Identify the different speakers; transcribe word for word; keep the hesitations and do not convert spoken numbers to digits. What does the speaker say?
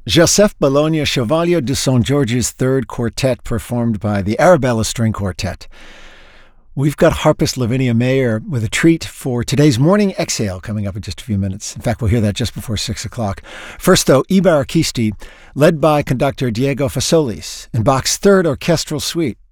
Speaker 1: Joseph Bologna Chevalier de Saint George's Third Quartet, performed by the Arabella String Quartet. We've got harpist Lavinia Mayer with a treat for today's morning exhale coming up in just a few minutes. In fact, we'll hear that just before six o'clock. First, though, I Baracchisti, led by conductor Diego Fasolis, in Bach's Third Orchestral Suite.